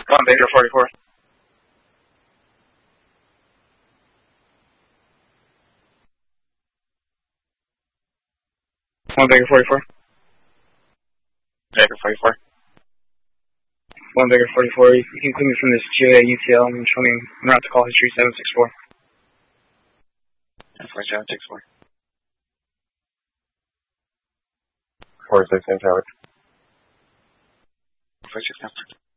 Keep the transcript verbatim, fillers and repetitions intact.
One Baker forty-four. One Baker forty-four. Baker forty-four. One Baker forty-four. You can include me from this G A U T L and show me en route to call history seven six four. seven six four. four six eight Charlie. four six nine.